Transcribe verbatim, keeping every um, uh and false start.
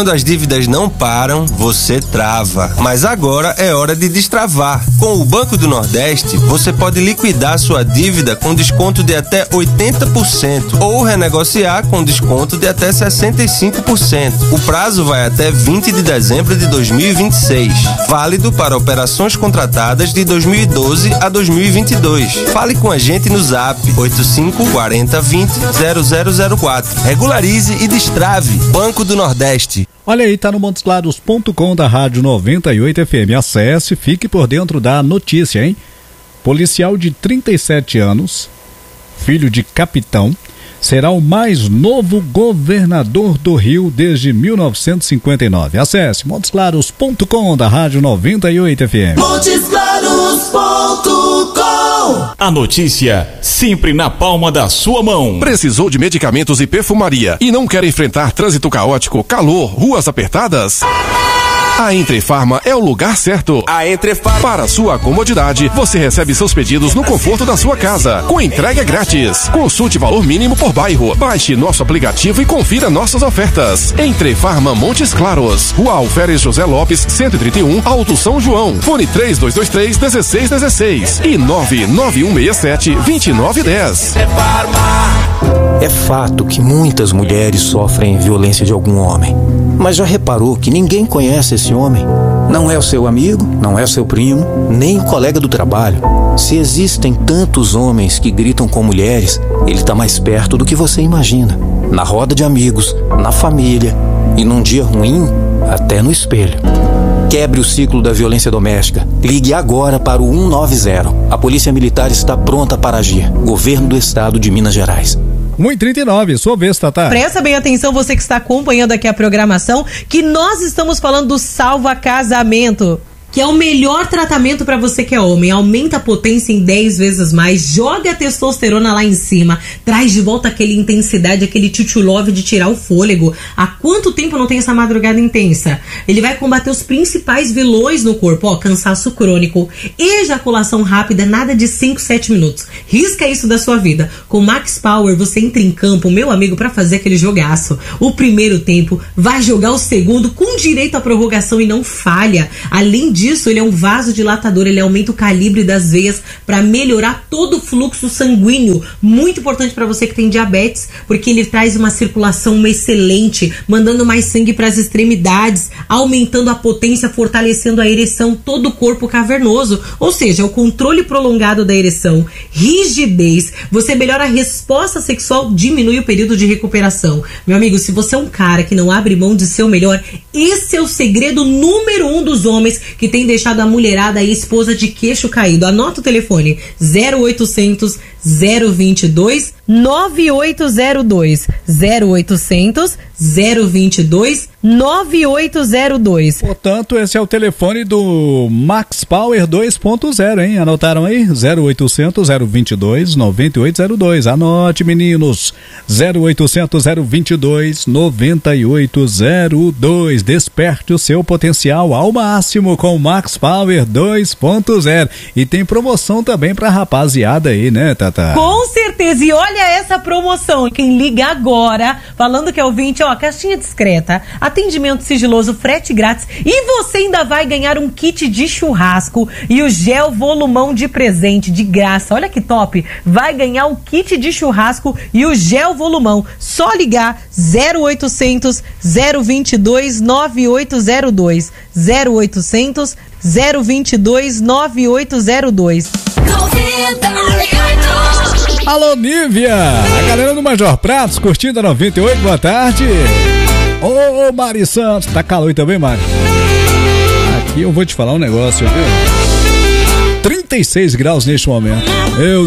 Quando as dívidas não param, você trava. Mas agora é hora de destravar. Com o Banco do Nordeste, você pode liquidar sua dívida com desconto de até oitenta por cento ou renegociar com desconto de até sessenta e cinco por cento. O prazo vai até vinte de dezembro de dois mil e vinte e seis. Válido para operações contratadas de dois mil e doze a dois mil e vinte e dois. Fale com a gente no Zap oito cinco quatro zero dois zero zero zero zero quatro. Regularize e destrave. Banco do Nordeste. Olha aí, tá no montes claros ponto com da Rádio noventa e oito F M. Acesse, fique por dentro da notícia, hein? Policial de trinta e sete anos, filho de capitão, será o mais novo governador do Rio desde mil novecentos e cinquenta e nove. Acesse montes claros ponto com da Rádio noventa e oito F M. montes claros ponto com. A notícia sempre na palma da sua mão. Precisou de medicamentos e perfumaria e não quer enfrentar trânsito caótico, calor, ruas apertadas? A Entrefarma é o lugar certo. A Entrefarma. Para sua comodidade, você recebe seus pedidos no conforto da sua casa, com entrega grátis. Consulte valor mínimo por bairro. Baixe nosso aplicativo e confira nossas ofertas. Entrefarma Montes Claros, Rua Alferes José Lopes, cento e trinta e um, Alto São João. Fone três dois dois três, um seis um seis e nove nove um seis sete, dois nove um zero. É fato que muitas mulheres sofrem violência de algum homem. Mas já reparou que ninguém conhece esse homem? Não é o seu amigo, não é o seu primo, nem o colega do trabalho. Se existem tantos homens que gritam com mulheres, ele está mais perto do que você imagina. Na roda de amigos, na família e num dia ruim, até no espelho. Quebre o ciclo da violência doméstica. Ligue agora para o um nove zero. A Polícia Militar está pronta para agir. Governo do Estado de Minas Gerais. um e trinta e nove, sua vez, Tatá. Presta bem atenção, você que está acompanhando aqui a programação, que nós estamos falando do Salva Casamento, que é o melhor tratamento para você que é homem. Aumenta a potência em dez vezes mais, joga a testosterona lá em cima, traz de volta aquela intensidade, aquele tchutchulove de tirar o fôlego. Há quanto tempo não tem essa madrugada intensa? Ele vai combater os principais vilões no corpo, ó, cansaço crônico, ejaculação rápida, nada de cinco, sete minutos. Risca isso da sua vida. Com Max Power você entra em campo, meu amigo, para fazer aquele jogaço. O primeiro tempo, vai jogar o segundo com direito à prorrogação e não falha. Além disso, Disso, ele é um vasodilatador, ele aumenta o calibre das veias para melhorar todo o fluxo sanguíneo. Muito importante para você que tem diabetes, porque ele traz uma circulação excelente, mandando mais sangue para as extremidades, aumentando a potência, fortalecendo a ereção, todo o corpo cavernoso. Ou seja, o controle prolongado da ereção, rigidez, você melhora a resposta sexual, diminui o período de recuperação. Meu amigo, se você é um cara que não abre mão de ser o melhor, esse é o segredo número um dos homens que tem deixado a mulherada e a esposa de queixo caído. Anota o telefone zero oitocentos, zero vinte e dois, nove oito zero dois, zero oitocentos, zero vinte e dois, nove oito zero dois. Portanto, esse é o telefone do Max Power dois ponto zero, hein? Anotaram aí? zero oitocentos, zero vinte e dois, nove oito zero dois. Anote, meninos. zero oitocentos, zero vinte e dois, nove oito zero dois. Desperte o seu potencial ao máximo com Max Power dois ponto zero. E tem promoção também pra rapaziada aí, né, Tatá? Com certeza. E olha essa promoção. Quem liga agora, falando que é ouvinte, ó, caixinha discreta, atendimento sigiloso, frete grátis, e você ainda vai ganhar um kit de churrasco e o gel volumão de presente, de graça. Olha que top. Vai ganhar o kit de churrasco e o gel volumão. Só ligar zero oitocentos, zero vinte e dois, nove oito zero dois. zero oitocentos, zero vinte e dois, nove oito zero dois. Alô, Nívia! A galera do Major Pratos curtindo a noventa e oito, boa tarde. Ô, ô, Mari Santos, tá calor aí também, Mari? Aqui eu vou te falar um negócio, viu? trinta e seis graus neste momento. Eu